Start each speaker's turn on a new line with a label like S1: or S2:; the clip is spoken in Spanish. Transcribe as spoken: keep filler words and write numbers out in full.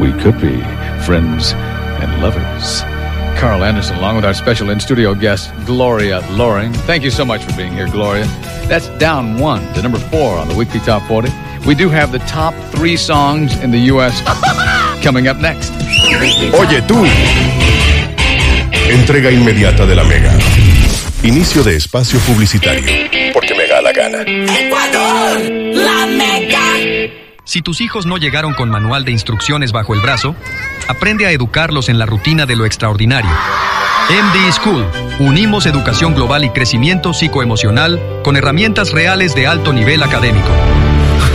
S1: we could be friends and lovers. Carl Anderson, along with our special in-studio guest, Gloria Loring. Thank you so much for being here, Gloria. That's down one to number four on the Weekly Top forty. We do have the top three songs in the U S coming up next.
S2: Oye, tú. Entrega inmediata de la Mega. Inicio de espacio publicitario. Porque me da la gana.
S3: ¡Ecuador! ¡La Mega!
S4: Si tus hijos no llegaron con manual de instrucciones bajo el brazo, aprende a educarlos en la rutina de lo extraordinario. M D School. Unimos educación global y crecimiento psicoemocional con herramientas reales de alto nivel académico.